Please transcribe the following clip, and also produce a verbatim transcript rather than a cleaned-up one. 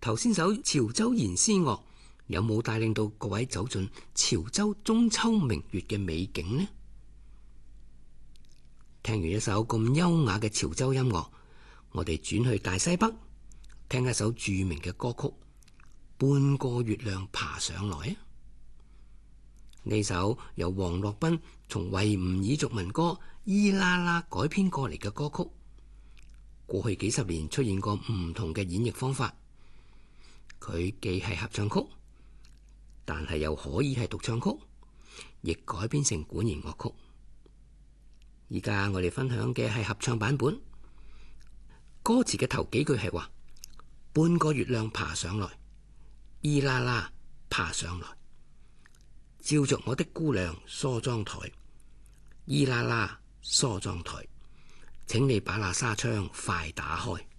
頭先首潮州言詩樂有冇帶領到各位走進潮州中秋明月嘅美景呢？聽完一首咁優雅嘅潮州音樂，我哋轉去大西北，聽一首著名嘅歌曲《半個月亮爬上來》啊！呢首由王洛賓從維吾爾族民歌《伊啦啦》改編過嚟嘅歌曲，過去幾十年出現過唔同嘅演繹方法。佢既係合唱曲，但係又可以係獨唱曲，亦改編成管弦樂曲。而家我哋分享嘅係合唱版本，歌詞嘅頭幾句係話：半個月亮爬上來，伊啦啦爬上來，照着我的姑娘梳妝台，伊啦啦梳妝台，請你把那紗窗快打開。